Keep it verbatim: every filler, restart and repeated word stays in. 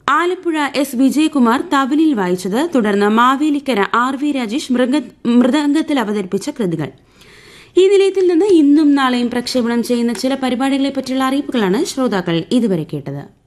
Alappuzha S Vijayakumar തബലിൽ വായിച്ചത്. തുടർന്ന് Mavelikkara R V Rajesh മൃദംഗത്തിൽ അവതരിപ്പിച്ച കൃതികൾ. ഈ നിലയത്തിൽ നിന്ന് ഇന്നും നാളെയും പ്രക്ഷേപണം ചെയ്യുന്ന ചില പരിപാടികളെപ്പറ്റിയുള്ള അറിയിപ്പുകളാണ് ശ്രോതാക്കൾ ഇതുവരെ കേട്ടത്.